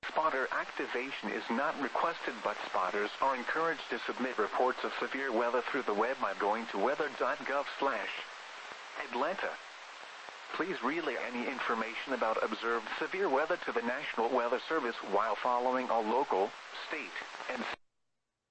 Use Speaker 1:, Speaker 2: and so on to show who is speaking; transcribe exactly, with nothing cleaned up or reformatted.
Speaker 1: Spotter activation is not requested, but spotters are encouraged to submit reports of severe weather through the web by going to weather dot gov slash Atlanta. Please relay any information about observed severe weather to the National Weather Service while following all local, state, and